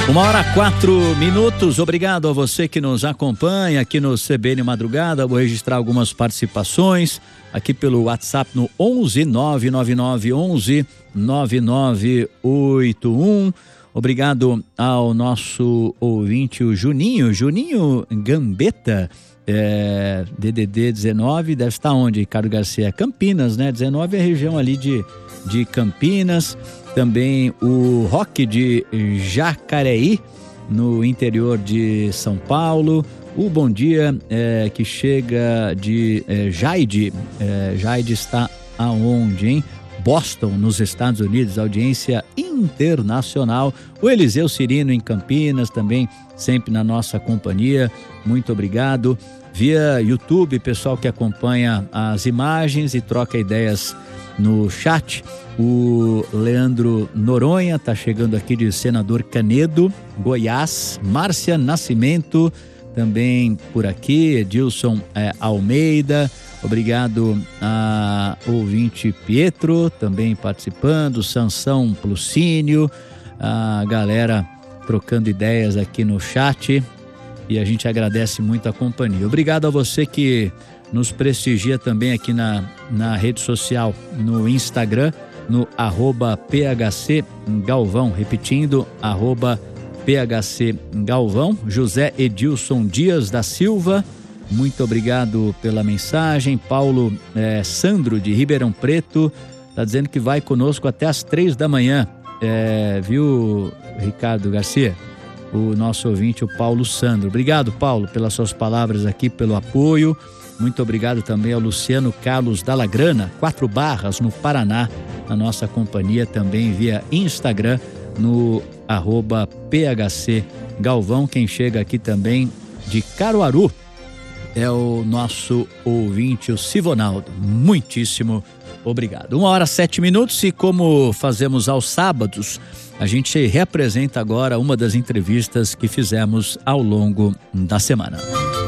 1h04. Obrigado a você que nos acompanha aqui no CBN Madrugada. Vou registrar algumas participações aqui pelo WhatsApp no 11 999 11 9981. Obrigado ao nosso ouvinte, o Juninho Gambetta, DDD 19, deve estar onde, Ricardo Garcia? Campinas, né? 19 é a região ali de Campinas. Também o Roque de Jacareí, no interior de São Paulo. O bom dia que chega de Jaide. Jaide está aonde, hein? Boston, nos Estados Unidos, audiência internacional. O Eliseu Cirino em Campinas também, sempre na nossa companhia. Muito obrigado. Via YouTube, pessoal que acompanha as imagens e troca ideias no chat. O Leandro Noronha está chegando aqui de Senador Canedo, Goiás. Márcia Nascimento também por aqui. Edilson Almeida. Obrigado a ouvinte Pietro também participando. Sansão Plucínio. A galera trocando ideias aqui no chat. E a gente agradece muito a companhia. Obrigado a você que nos prestigia também aqui na rede social, no Instagram, no @PHC Galvão, repetindo, @PHC Galvão. José Edilson Dias da Silva, muito obrigado pela mensagem. Paulo Sandro de Ribeirão Preto, está dizendo que vai conosco até às 3 da manhã, viu, Ricardo Garcia? O nosso ouvinte, o Paulo Sandro. Obrigado, Paulo, pelas suas palavras aqui, pelo apoio. Muito obrigado também ao Luciano Carlos Dalagrana, 4 Barras, no Paraná, na nossa companhia, também via Instagram, no @PHC Galvão. Quem chega aqui também de Caruaru é o nosso ouvinte, o Sivonaldo. Muitíssimo obrigado. 1h07, e como fazemos aos sábados, a gente reapresenta agora uma das entrevistas que fizemos ao longo da semana.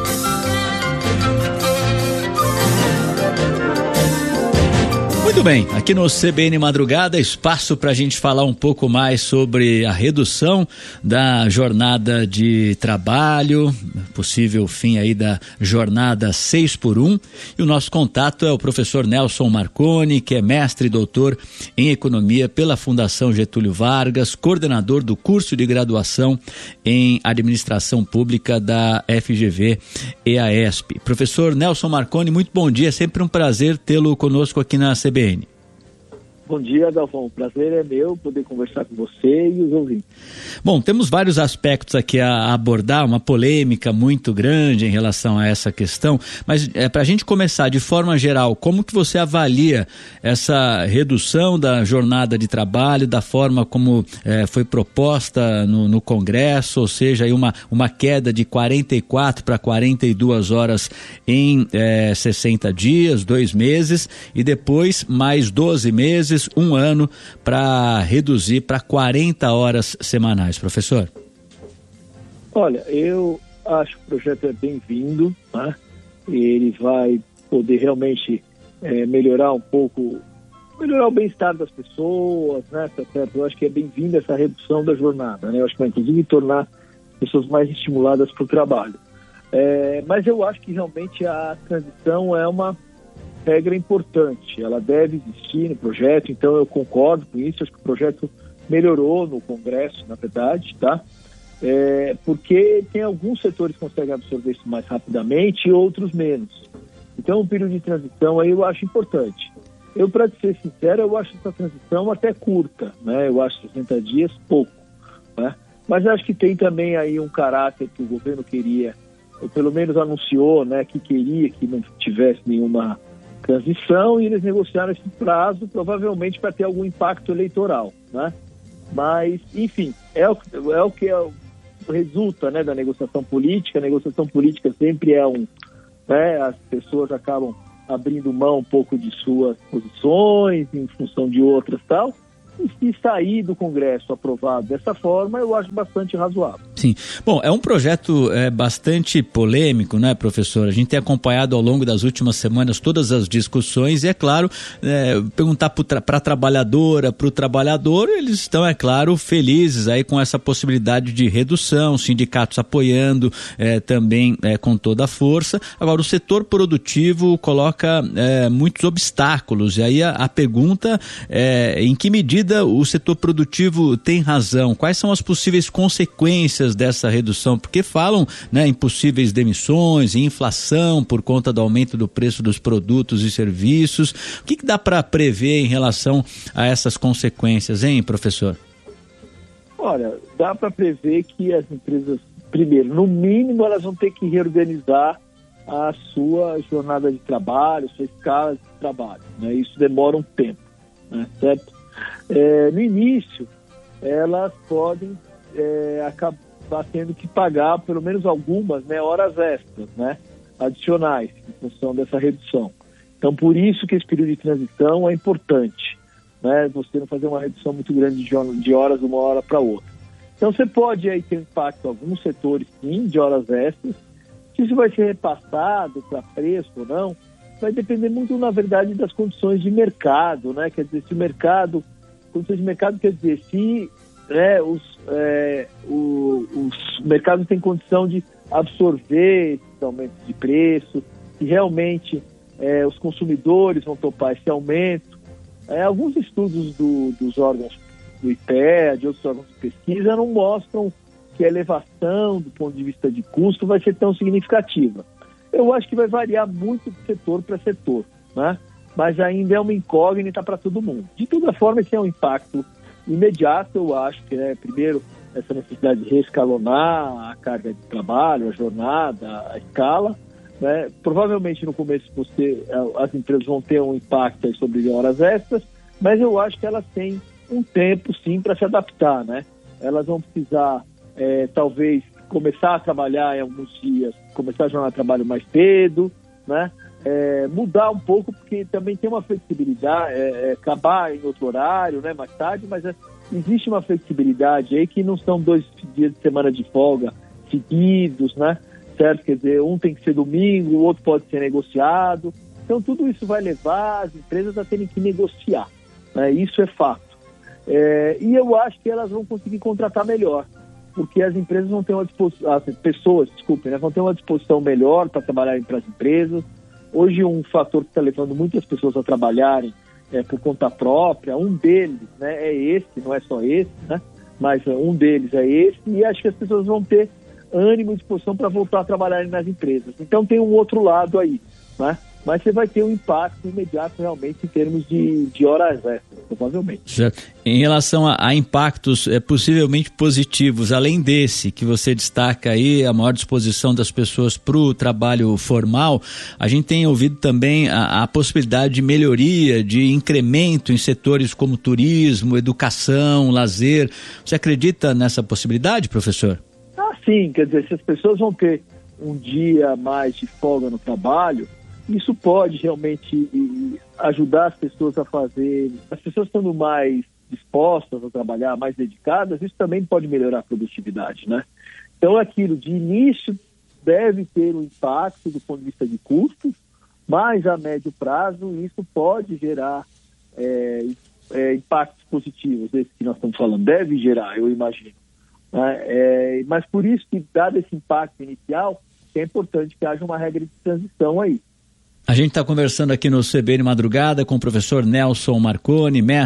Muito bem, aqui no CBN Madrugada, espaço para a gente falar um pouco mais sobre a redução da jornada de trabalho, possível fim aí da jornada 6x1. E o nosso contato é o professor Nelson Marconi, que é mestre e doutor em economia pela Fundação Getúlio Vargas, coordenador do curso de graduação em administração pública da FGV EASP. Professor Nelson Marconi, muito bom dia, sempre um prazer tê-lo conosco aqui na CBN. Bom dia, Galvão. O prazer é meu poder conversar com você e os ouvintes. Bom, temos vários aspectos aqui a abordar, uma polêmica muito grande em relação a essa questão, mas para a gente começar de forma geral, como que você avalia essa redução da jornada de trabalho, da forma como foi proposta no Congresso, ou seja, aí uma queda de 44 para 42 horas em 60 dias, 2 meses, e depois mais 12 meses, 1 ano, para reduzir para 40 horas semanais, professor? Olha, eu acho que o projeto é bem-vindo, né? Ele vai poder realmente melhorar um pouco, melhorar o bem-estar das pessoas, né? Tá certo? Eu acho que é bem-vinda essa redução da jornada, né? Eu acho que vai inclusive tornar as pessoas mais estimuladas para o trabalho. Mas eu acho que realmente a transição é uma regra importante, ela deve existir no projeto, então eu concordo com isso, acho que o projeto melhorou no Congresso, na verdade, tá? Porque tem alguns setores que conseguem absorver isso mais rapidamente e outros menos. Então, um período de transição aí eu acho importante. Eu, para ser sincero, eu acho essa transição até curta, né? Eu acho 60 dias pouco, né? Mas acho que tem também aí um caráter que o governo queria, ou pelo menos anunciou, né, que queria que não tivesse nenhuma transição, e eles negociaram esse prazo provavelmente para ter algum impacto eleitoral, né? Mas, enfim, é o que resulta, né, da negociação política. A negociação política sempre né, as pessoas acabam abrindo mão um pouco de suas posições em função de outras, tal. E se sair do Congresso aprovado dessa forma, eu acho bastante razoável. Sim. Bom, é um projeto bastante polêmico, né, professor? A gente tem acompanhado ao longo das últimas semanas todas as discussões e, é claro, perguntar para a trabalhadora, para o trabalhador, eles estão, é claro, felizes aí com essa possibilidade de redução, sindicatos apoiando também com toda a força. Agora, o setor produtivo coloca muitos obstáculos e aí a pergunta é em que medida o setor produtivo tem razão? Quais são as possíveis consequências dessa redução, porque falam, né, em possíveis demissões, em inflação por conta do aumento do preço dos produtos e serviços. O que dá para prever em relação a essas consequências, hein, professor? Olha, dá para prever que as empresas, primeiro, no mínimo, elas vão ter que reorganizar a sua jornada de trabalho, sua escala de trabalho, né? Isso demora um tempo, né? Certo? No início, elas podem acabar tendo que pagar pelo menos algumas, né, horas extras, né, adicionais em função dessa redução. Então, por isso que esse período de transição é importante, né, você não fazer uma redução muito grande de horas de uma hora para outra. Então, você pode aí ter impacto em alguns setores, sim, de horas extras. Se isso vai ser repassado para preço ou não, vai depender muito, na verdade, das condições de mercado, né? Quer dizer, se o mercado, condições de mercado quer dizer, se os mercados têm condição de absorver esses aumentos de preço, se realmente os consumidores vão topar esse aumento. Alguns estudos dos órgãos do IPEA, de outros órgãos de pesquisa, não mostram que a elevação do ponto de vista de custo vai ser tão significativa. Eu acho que vai variar muito de setor para setor, né? Mas ainda é uma incógnita para todo mundo. De toda forma, esse é um impacto imediato, eu acho que, né, primeiro, essa necessidade de reescalonar a carga de trabalho, a jornada, a escala, né? Provavelmente no começo as empresas vão ter um impacto aí sobre horas extras, mas eu acho que elas têm um tempo, sim, para se adaptar, né? Elas vão precisar, talvez, começar a trabalhar em alguns dias, começar a jornada de trabalho mais cedo, né? Mudar um pouco, porque também tem uma flexibilidade, acabar em outro horário, né, mais tarde, mas existe uma flexibilidade aí que não são 2 dias de semana de folga seguidos, né, certo? Quer dizer, um tem que ser domingo, o outro pode ser negociado. Então, tudo isso vai levar as empresas a terem que negociar, né? Isso é fato. E eu acho que elas vão conseguir contratar melhor, porque as empresas vão ter uma disposição, as pessoas, desculpem, né, vão ter uma disposição melhor para trabalharem para as empresas. Hoje, um fator que está levando muitas pessoas a trabalharem por conta própria, um deles, né, é esse, não é só esse, né, mas um deles é esse, e acho que as pessoas vão ter ânimo e disposição para voltar a trabalharem nas empresas. Então, tem um outro lado aí, né? Mas você vai ter um impacto imediato realmente em termos de horas extras, provavelmente. Certo. Em relação a impactos possivelmente positivos, além desse que você destaca aí, a maior disposição das pessoas para o trabalho formal, a gente tem ouvido também a possibilidade de melhoria, de incremento em setores como turismo, educação, lazer. Você acredita nessa possibilidade, professor? Sim, quer dizer, se as pessoas vão ter um dia mais de folga no trabalho, isso pode realmente ajudar as pessoas a fazer, as pessoas estando mais dispostas a trabalhar, mais dedicadas, isso também pode melhorar a produtividade, né? Então, aquilo de início deve ter um impacto do ponto de vista de custos, mas a médio prazo isso pode gerar impactos positivos, esse que nós estamos falando, deve gerar, eu imagino. Mas por isso que, dado esse impacto inicial, é importante que haja uma regra de transição aí. A gente está conversando aqui no CBN Madrugada com o professor Nelson Marconi, mestre